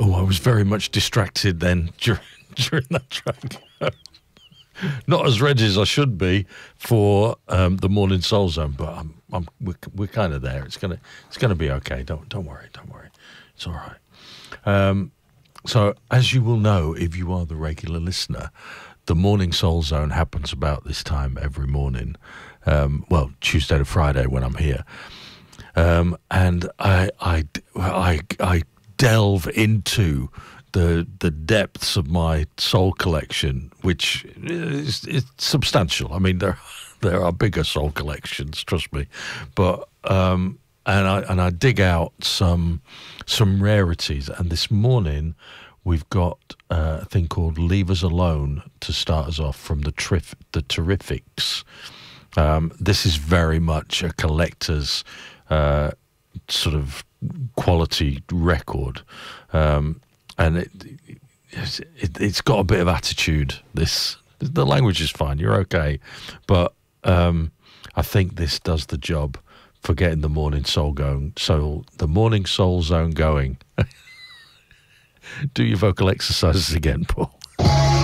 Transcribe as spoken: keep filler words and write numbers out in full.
Oh, I was very much distracted then during, during that track. Not as ready as I should be for um, the Morning Soul Zone, but I'm, I'm, we're, we're kind of there. It's gonna, it's gonna be okay. Don't, don't worry, don't worry. It's all right. Um, so, as you will know, if you are the regular listener, the Morning Soul Zone happens about this time every morning. Um, well, Tuesday to Friday when I'm here, um, and I, I, I, I delve into the the depths of my soul collection, which is, is substantial. I mean, there there are bigger soul collections, trust me, but um, and I and I dig out some some rarities. And this morning we've got uh, a thing called "Leave Us Alone" to start us off from the trif- the Terrifics. Um, this is very much a collector's uh, sort of quality record. Um, And it, it, it's got a bit of attitude. This the language is fine. You're okay, but um, I think this does the job for getting the morning soul going. So the Morning Soul Zone going. Do your vocal exercises again, Paul.